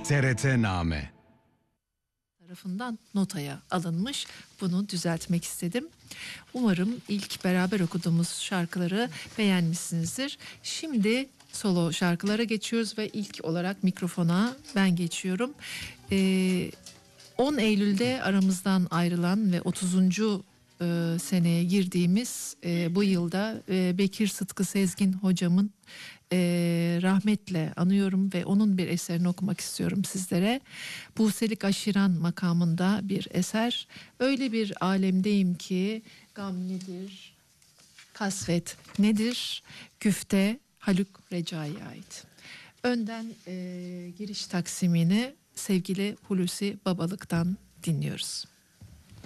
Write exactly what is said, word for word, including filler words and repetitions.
T R T Name tarafından notaya alınmış. Bunu düzeltmek istedim. Umarım ilk beraber okuduğumuz şarkıları beğenmişsinizdir. Şimdi solo şarkılara geçiyoruz ve ilk olarak mikrofona ben geçiyorum. Ee, on Eylül'de aramızdan ayrılan ve otuzuncu E, seneye girdiğimiz e, bu yılda e, Bekir Sıtkı Sezgin hocamın e, rahmetle anıyorum ve onun bir eserini okumak istiyorum sizlere. Buselik Aşiran makamında bir eser. Öyle bir alemdeyim ki gam nedir, kasvet nedir, güfte Haluk Recai'ye ait. Önden e, giriş taksimini sevgili Hulusi Babalık'tan dinliyoruz.